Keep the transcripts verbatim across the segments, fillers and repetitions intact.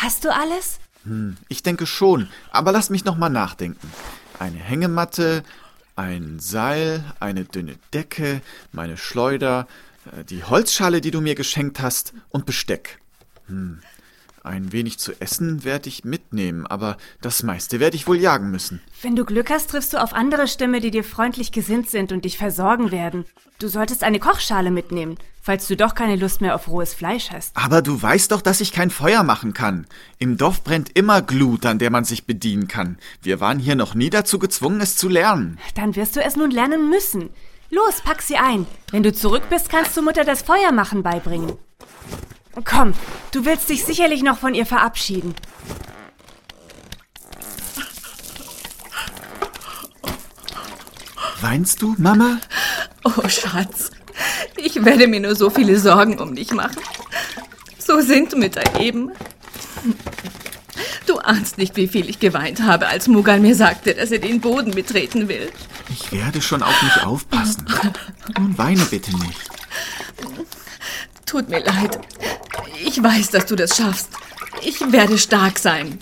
Hast du alles? Hm, ich denke schon, aber lass mich noch mal nachdenken. Eine Hängematte, ein Seil, eine dünne Decke, meine Schleuder, die Holzschale, die du mir geschenkt hast, und Besteck. Hm. Ein wenig zu essen werde ich mitnehmen, aber das meiste werde ich wohl jagen müssen. Wenn du Glück hast, triffst du auf andere Stämme, die dir freundlich gesinnt sind und dich versorgen werden. Du solltest eine Kochschale mitnehmen, falls du doch keine Lust mehr auf rohes Fleisch hast. Aber du weißt doch, dass ich kein Feuer machen kann. Im Dorf brennt immer Glut, an der man sich bedienen kann. Wir waren hier noch nie dazu gezwungen, es zu lernen. Dann wirst du es nun lernen müssen. Los, pack sie ein. Wenn du zurück bist, kannst du Mutter das Feuermachen beibringen. Komm, du willst dich sicherlich noch von ihr verabschieden. Weinst du, Mama? Oh, Schatz, ich werde mir nur so viele Sorgen um dich machen. So sind Mütter eben. Du ahnst nicht, wie viel ich geweint habe, als Mughal mir sagte, dass er den Boden betreten will. Ich werde schon auf mich aufpassen. Nun weine bitte nicht. Tut mir leid. Ich weiß, dass du das schaffst. Ich werde stark sein.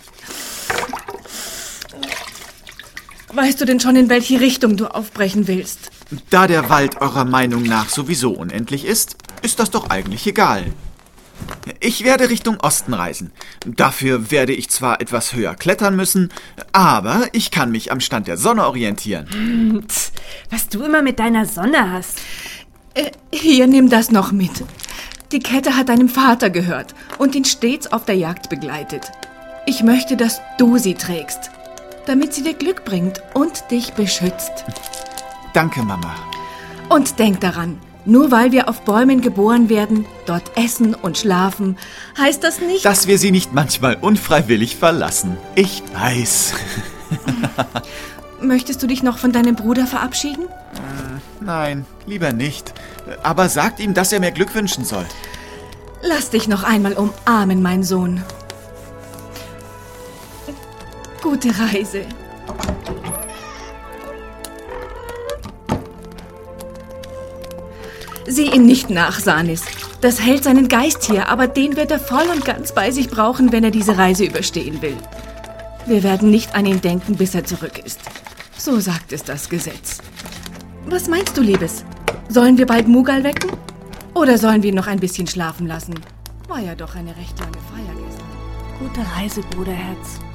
Weißt du denn schon, in welche Richtung du aufbrechen willst? Da der Wald eurer Meinung nach sowieso unendlich ist, ist das doch eigentlich egal. Ich werde Richtung Osten reisen. Dafür werde ich zwar etwas höher klettern müssen, aber ich kann mich am Stand der Sonne orientieren. Was du immer mit deiner Sonne hast. Äh, hier, nimm das noch mit. Die Kette hat deinem Vater gehört und ihn stets auf der Jagd begleitet. Ich möchte, dass du sie trägst, damit sie dir Glück bringt und dich beschützt. Danke, Mama. Und denk daran, nur weil wir auf Bäumen geboren werden, dort essen und schlafen, heißt das nicht, dass wir sie nicht manchmal unfreiwillig verlassen. Ich weiß. Möchtest du dich noch von deinem Bruder verabschieden? Nein, lieber nicht. Aber sagt ihm, dass er mir Glück wünschen soll. Lass dich noch einmal umarmen, mein Sohn. Gute Reise. Sieh ihm nicht nach, Sanis. Das hält seinen Geist hier, aber den wird er voll und ganz bei sich brauchen, wenn er diese Reise überstehen will. Wir werden nicht an ihn denken, bis er zurück ist. So sagt es das Gesetz. Was meinst du, Liebes? Sollen wir bald Mughal wecken? Oder sollen wir ihn noch ein bisschen schlafen lassen? War ja doch eine recht lange Feier gestern. Gute Reise, Bruderherz.